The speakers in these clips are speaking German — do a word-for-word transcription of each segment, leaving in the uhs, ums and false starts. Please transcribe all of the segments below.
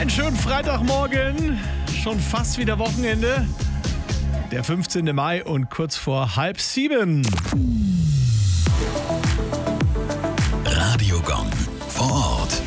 Einen schönen Freitagmorgen, schon fast wieder Wochenende. Der fünfzehnten Mai und kurz vor halb sieben. Radio Gong vor Ort.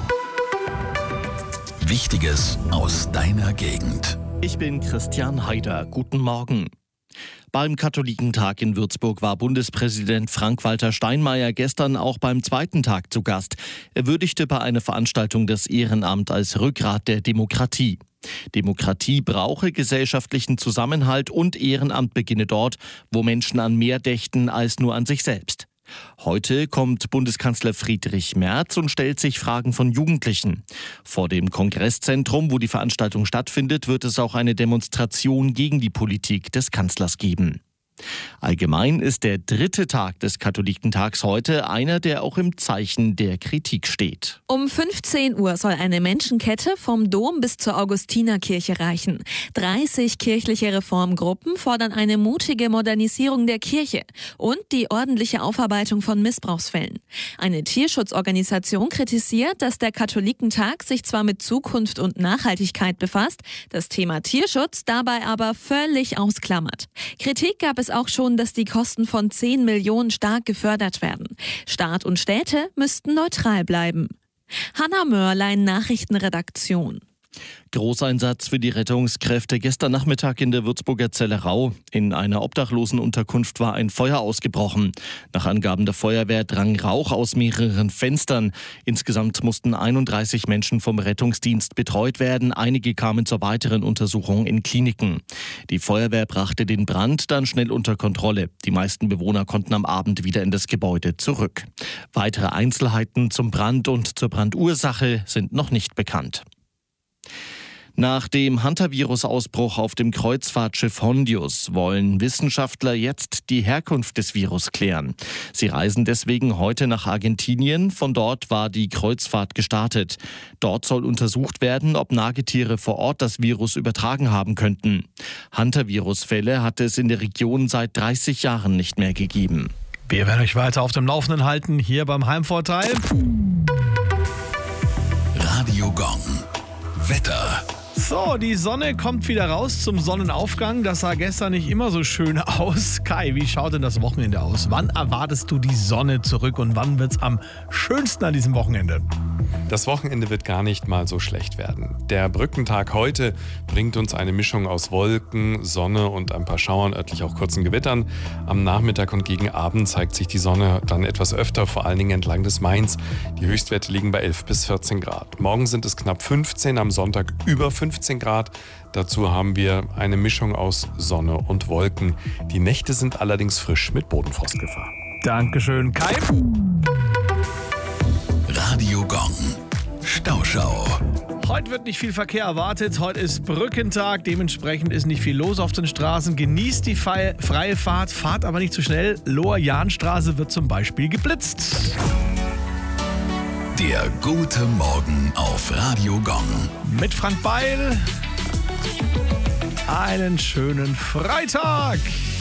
Wichtiges aus deiner Gegend. Ich bin Christian Haider. Guten Morgen. Beim Katholikentag in Würzburg war Bundespräsident Frank-Walter Steinmeier gestern auch beim zweiten Tag zu Gast. Er würdigte bei einer Veranstaltung das Ehrenamt als Rückgrat der Demokratie. Demokratie brauche gesellschaftlichen Zusammenhalt und Ehrenamt beginne dort, wo Menschen an mehr dächten als nur an sich selbst. Heute kommt Bundeskanzler Friedrich Merz und stellt sich Fragen von Jugendlichen. Vor dem Kongresszentrum, wo die Veranstaltung stattfindet, wird es auch eine Demonstration gegen die Politik des Kanzlers geben. Allgemein ist der dritte Tag des Katholikentags heute einer, der auch im Zeichen der Kritik steht. Um fünfzehn Uhr soll eine Menschenkette vom Dom bis zur Augustinerkirche reichen. dreißig kirchliche Reformgruppen fordern eine mutige Modernisierung der Kirche und die ordentliche Aufarbeitung von Missbrauchsfällen. Eine Tierschutzorganisation kritisiert, dass der Katholikentag sich zwar mit Zukunft und Nachhaltigkeit befasst, das Thema Tierschutz dabei aber völlig ausklammert. Kritik gab es auch schon, dass die Kosten von zehn Millionen stark gefördert werden. Staat und Städte müssten neutral bleiben. Hanna Mörlein, Nachrichtenredaktion. Großeinsatz für die Rettungskräfte gestern Nachmittag in der Würzburger Zellerau. In einer Obdachlosenunterkunft war ein Feuer ausgebrochen. Nach Angaben der Feuerwehr drang Rauch aus mehreren Fenstern. Insgesamt mussten einunddreißig Menschen vom Rettungsdienst betreut werden. Einige kamen zur weiteren Untersuchung in Kliniken. Die Feuerwehr brachte den Brand dann schnell unter Kontrolle. Die meisten Bewohner konnten am Abend wieder in das Gebäude zurück. Weitere Einzelheiten zum Brand und zur Brandursache sind noch nicht bekannt. Nach dem Hantavirus-Ausbruch auf dem Kreuzfahrtschiff Hondius wollen Wissenschaftler jetzt die Herkunft des Virus klären. Sie reisen deswegen heute nach Argentinien. Von dort war die Kreuzfahrt gestartet. Dort soll untersucht werden, ob Nagetiere vor Ort das Virus übertragen haben könnten. Hantavirus-Fälle hat es in der Region seit dreißig Jahren nicht mehr gegeben. Wir werden euch weiter auf dem Laufenden halten, hier beim Heimvorteil. Radio Gong. Wetter. So, die Sonne kommt wieder raus zum Sonnenaufgang. Das sah gestern nicht immer so schön aus. Kai, wie schaut denn das Wochenende aus? Wann erwartest du die Sonne zurück und wann wird's am schönsten an diesem Wochenende? Das Wochenende wird gar nicht mal so schlecht werden. Der Brückentag heute bringt uns eine Mischung aus Wolken, Sonne und ein paar Schauern, örtlich auch kurzen Gewittern. Am Nachmittag und gegen Abend zeigt sich die Sonne dann etwas öfter, vor allen Dingen entlang des Mains. Die Höchstwerte liegen bei elf bis vierzehn Grad. Morgen sind es knapp fünfzehn, am Sonntag über fünfzehn Grad. Dazu haben wir eine Mischung aus Sonne und Wolken. Die Nächte sind allerdings frisch mit Bodenfrostgefahr. Dankeschön, Kai. Radio Gong. Stauschau. Heute wird nicht viel Verkehr erwartet. Heute ist Brückentag. Dementsprechend ist nicht viel los auf den Straßen. Genießt die freie Fahrt, fahrt aber nicht zu schnell. Lohr-Jahn-Straße wird zum Beispiel geblitzt. Der gute Morgen auf Radio Gong. Mit Frank Beil. Einen schönen Freitag.